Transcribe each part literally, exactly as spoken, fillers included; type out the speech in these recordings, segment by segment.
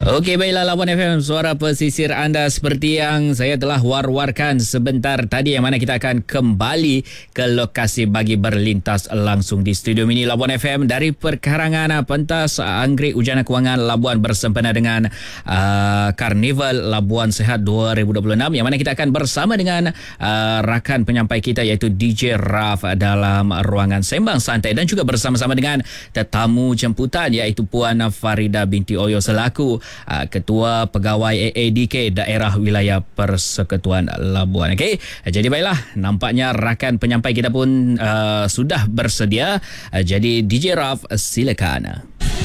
Okey, baiklah Labuan F M, suara pesisir anda seperti yang saya telah war-warkan sebentar tadi, yang mana kita akan kembali ke lokasi bagi berlintas langsung di studio mini Labuan F M dari perkarangan pentas Anggrek Ujana Kewangan Labuan bersempena dengan uh, Karnival Labuan Sihat dua ribu dua puluh enam, yang mana kita akan bersama dengan uh, rakan penyampai kita iaitu D J Raf dalam ruangan sembang santai, dan juga bersama-sama dengan tetamu jemputan iaitu Puan Farida binti Oyo selaku Uh, Ketua Pegawai A A D K Daerah Wilayah Persekutuan Labuan. Okey, jadi baiklah, nampaknya rakan penyampai kita pun uh, sudah bersedia. Uh, jadi D J Raf, silakan.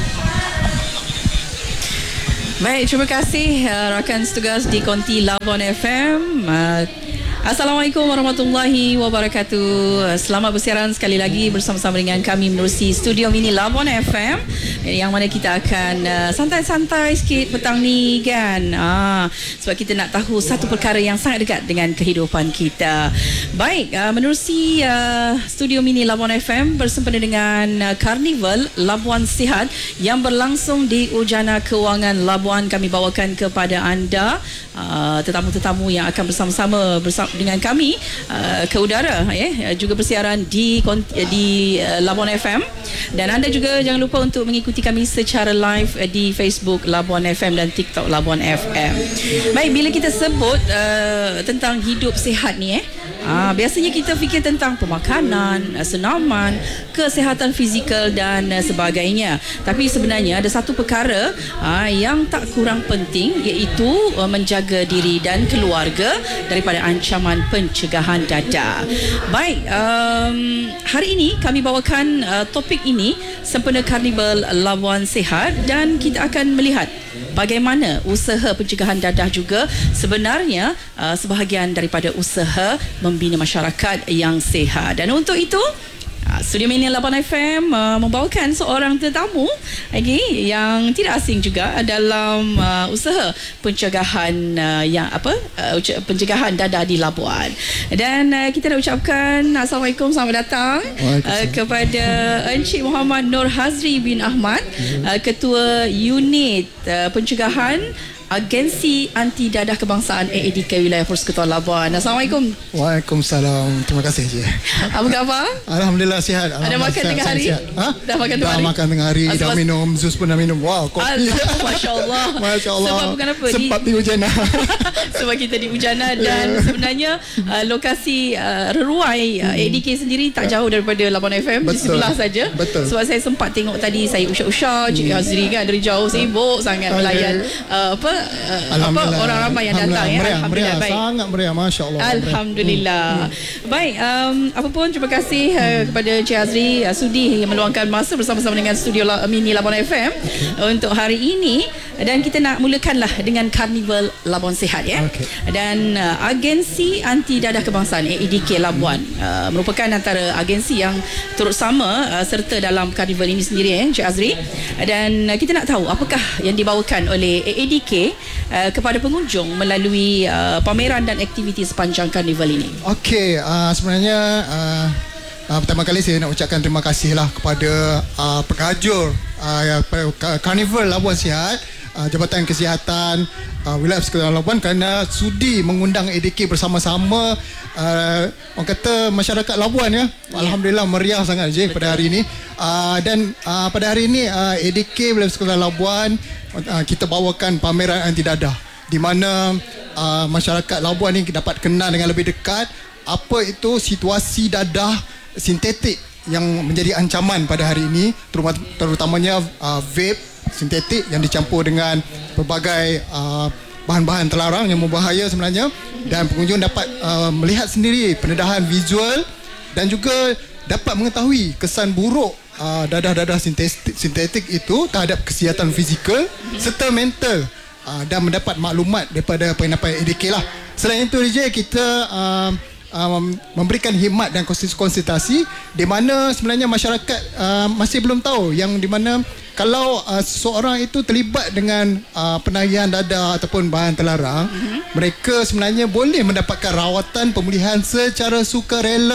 Baik, terima kasih uh, rakan setugas di Konti Labuan F M. Uh, Assalamualaikum warahmatullahi wabarakatuh. Selamat bersiaran sekali lagi bersama-sama dengan kami menerusi studio mini Labuan F M, yang mana kita akan uh, santai-santai sikit petang ni kan. Ah, sebab kita nak tahu satu perkara yang sangat dekat dengan kehidupan kita. Baik, uh, menerusi uh, studio mini Labuan F M bersempena dengan uh, Karnival Labuan Sihat yang berlangsung di Ujana Kewangan Labuan, kami bawakan kepada anda uh, tetamu-tetamu yang akan bersama-sama bersama dengan kami uh, ke udara, eh, juga bersiaran di di uh, Labuan F M, dan anda juga jangan lupa untuk mengikuti kami secara live uh, di Facebook Labuan F M dan TikTok Labuan F M. Baik, bila kita sebut uh, tentang hidup sihat ni, eh, uh, biasanya kita fikir tentang pemakanan, uh, senaman, kesihatan fizikal dan uh, sebagainya. Tapi sebenarnya ada satu perkara uh, yang tak kurang penting, iaitu uh, menjaga diri dan keluarga daripada ancaman pencegahan dadah. Baik, um, hari ini kami bawakan uh, topik ini sempena Karnival Labuan Sihat, dan kita akan melihat bagaimana usaha pencegahan dadah juga sebenarnya uh, sebahagian daripada usaha membina masyarakat yang sihat. Dan untuk itu Studio Mini Labuan F M uh, membawakan seorang tetamu okay, yang tidak asing juga dalam uh, usaha pencegahan uh, yang apa uh, pencegahan dadah di Labuan. Dan uh, kita nak ucapkan Assalamualaikum, selamat datang uh, kepada Encik Muhammad Nur Hazri bin Ahmad, uh, Ketua Unit uh, Pencegahan Agensi Anti Dadah Kebangsaan A A D K Wilayah Persekutuan Labuan. Assalamualaikum. Waalaikumsalam. Terima kasih, Cik. Apa khabar? Alhamdulillah sihat. Ada makan tengah hari? Ha? Dah makan tengah hari? Dah makan tengah hari. Dah minum jus pun dah minum. Wow, kopi. Masya Allah. Masya Allah. Sebab bukan apa? Sempat di Ujana. Sebab kita di Ujana, dan sebenarnya uh, lokasi uh, reruai uh, A A D K sendiri tak jauh daripada Labuan F M. Betul. Di sebelah saja. Betul. Sebab saya sempat tengok tadi, saya usah-usah Cik Hazri kan dari jauh, sibuk sangat melayan uh, apa Uh, apa orang ramai yang datang, ya. Meriah, Alhamdulillah, meriah, baik. sangat meriah, Masya Allah. Alhamdulillah. Hmm. Baik, um, apapun terima kasih uh, hmm. kepada Cik Hazri uh, sudi meluangkan masa bersama-sama dengan studio La- mini Labuan F M uh, untuk hari ini, dan kita nak mulakanlah dengan Karnival Labuan Sihat, ya. Okay. Dan uh, Agensi Anti Dadah Kebangsaan A A D K Labuan uh, merupakan antara agensi yang turut sama uh, serta dalam Karnival ini sendiri, eh, Cik Hazri. Dan uh, kita nak tahu apakah yang dibawakan oleh A A D K Uh, kepada pengunjung melalui uh, pameran dan aktiviti sepanjang Karnival ini. Okey, uh, sebenarnya uh, uh, pertama kali saya nak ucapkan terima kasihlah kepada uh, pengajur uh, Karnival Labuan Sihat, uh, Jabatan Kesihatan uh, Wilayah Persekutuan Labuan, kerana sudi mengundang A D K bersama-sama uh, orang kata masyarakat Labuan, ya. Yeah. Alhamdulillah meriah sangat, je. Betul. Pada hari ini. Uh, dan uh, pada hari ini uh, A D K Wilayah Persekutuan Labuan uh, kita bawakan pameran anti dadah, di mana uh, masyarakat Labuan ni dapat kenal dengan lebih dekat apa itu situasi dadah sintetik yang menjadi ancaman pada hari ini, terutamanya uh, vape sintetik yang dicampur dengan pelbagai uh, bahan-bahan terlarang yang membahaya sebenarnya, dan pengunjung dapat uh, melihat sendiri pendedahan visual dan juga dapat mengetahui kesan buruk uh, dadah-dadah sintetik, sintetik itu terhadap kesihatan fizikal serta mental, uh, dan mendapat maklumat daripada penyampaian A D K lah. Selain itu, D J, kita uh, um, memberikan khidmat dan konsultasi di mana sebenarnya masyarakat uh, masih belum tahu, yang di mana kalau uh, seseorang itu terlibat dengan uh, penagihan dadah ataupun bahan terlarang, mm-hmm. mereka sebenarnya boleh mendapatkan rawatan pemulihan secara sukarela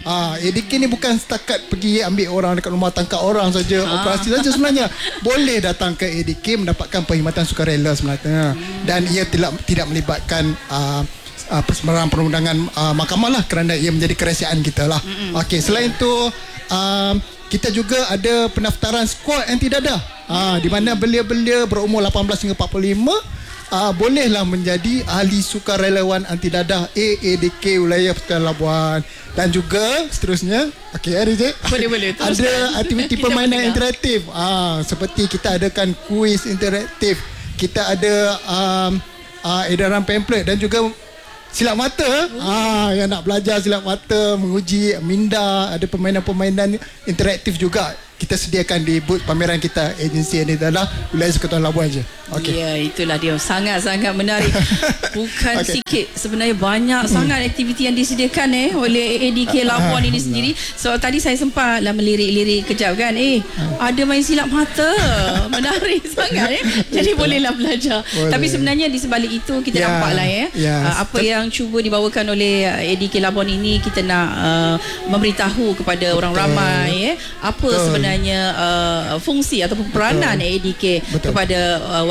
Ah, A D K ni bukan setakat pergi ambil orang dekat rumah, tangkap orang saja, ah. operasi saja sebenarnya. Boleh datang ke A D K mendapatkan perkhidmatan sukarela sebenarnya. Dan ia tidak tidak melibatkan uh, uh, persembahan perundangan uh, mahkamah lah, kerana ia menjadi kerahsiaan kita lah. Okey, selain itu uh, kita juga ada pendaftaran skuad anti dadah. Ah, di mana belia-belia berumur lapan belas hingga empat puluh lima Uh, bolehlah menjadi ahli sukarelawan anti dadah A A D K wilayah Persekutuan Labuan. Dan juga seterusnya, okey R J, boleh boleh ada aktiviti permainan interaktif. Ah, seperti kita adakan kuis interaktif, kita ada um, uh, edaran pamphlet dan juga silap mata. Oh. Ah, yang nak belajar silap mata, menguji minda, ada permainan-permainan interaktif juga kita sediakan di booth pameran kita, agensi ini adalah wilayah Persekutuan Labuan je. Okey. Ya, itulah dia, sangat-sangat menarik. Bukan okay. sikit, sebenarnya banyak hmm. sangat aktiviti yang disediakan eh oleh A D K Labuan ini sendiri. So tadi saya sempat lah melirik-lirik kejap kan, eh ada main silap mata. Menarik sangat eh. Jadi bolehlah belajar. Boleh. Tapi sebenarnya di sebalik itu kita yeah. nampak lah eh yeah. uh, apa Ter- yang cuba dibawakan oleh A D K Labuan ini, kita nak uh, memberitahu kepada Betul. orang ramai eh apa Betul. sebenarnya uh, fungsi ataupun peranan Betul. A D K Betul. kepada uh,